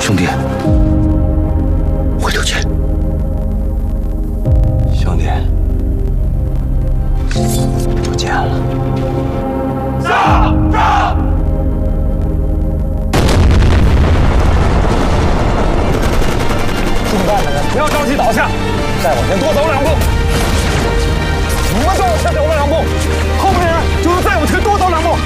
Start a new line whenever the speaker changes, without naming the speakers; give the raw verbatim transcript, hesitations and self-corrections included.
兄弟，回头见。
兄弟，不见了。
上上！
中弹的人不要着急倒下，再往前多走两步。你们再往前走了两步，后面的人就能再往前多走两步。